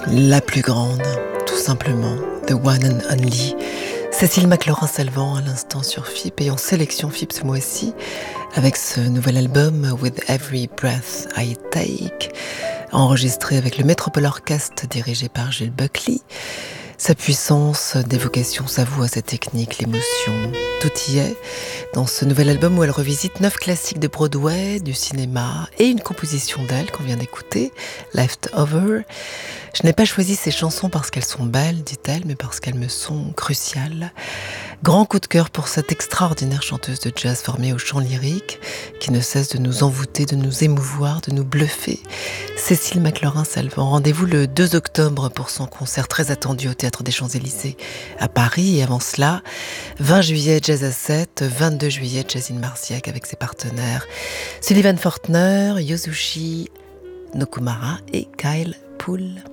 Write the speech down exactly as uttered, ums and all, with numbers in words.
La plus grande, tout simplement, The One and Only. Cécile McLaurin-Salvant à l'instant sur F I P et en sélection F I P ce mois-ci avec ce nouvel album With Every Breath I Take, enregistré avec le Metropole Orchestre dirigé par Jules Buckley. Sa puissance d'évocation, sa voix, sa technique, l'émotion, tout y est dans ce nouvel album où elle revisite neuf classiques de Broadway, du cinéma et une composition d'elle qu'on vient d'écouter, Leftover. Je n'ai pas choisi ces chansons parce qu'elles sont belles, dit-elle, mais parce qu'elles me sont cruciales. Grand coup de cœur pour cette extraordinaire chanteuse de jazz formée au chant lyrique, qui ne cesse de nous envoûter, de nous émouvoir, de nous bluffer. Cécile McLaurin-Salvant, rendez-vous le deux octobre pour son concert très attendu au Théâtre des Champs-Élysées à Paris. Et avant cela, vingt juillet, Jazz à sept, vingt-deux juillet, Jazz in Marciac avec ses partenaires Sullivan Fortner, Yosushi Nokumara et Kyle Poole.